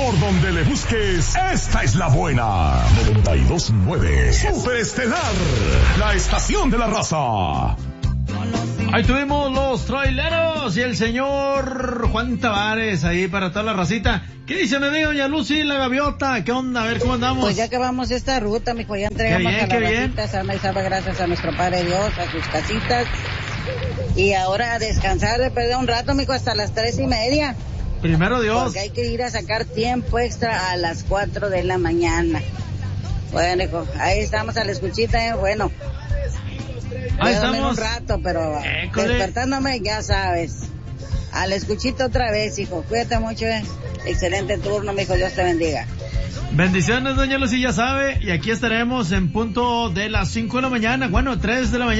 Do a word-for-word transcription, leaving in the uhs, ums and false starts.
Por donde le busques, esta es la buena. noventa y dos punto nueve. Superestelar, la estación de la raza. Ahí tuvimos los traileros y el señor Juan Tavares ahí para toda la racita. ¿Qué dice mi amiga doña Lucy, la gaviota? ¿Qué onda? A ver cómo andamos. Pues ya acabamos esta ruta, mijo, ya entregamos bien, a la racita sana y salva, gracias a nuestro Padre Dios, a sus casitas. Y ahora a descansar, de perder un rato, mijo, hasta las tres y media. Primero Dios. Porque hay que ir a sacar tiempo extra a las cuatro de la mañana. Bueno, hijo, ahí estamos a la escuchita, ¿eh? Bueno. Voy Ahí a dormir estamos. un rato, pero École. despertándome, ya sabes. A la escuchita otra vez, hijo. Cuídate mucho, ¿eh? Excelente turno, mijo. Dios te bendiga. Bendiciones, doña Lucy, ya sabe. Y aquí estaremos en punto de las cinco de la mañana. Bueno, tres de la mañana.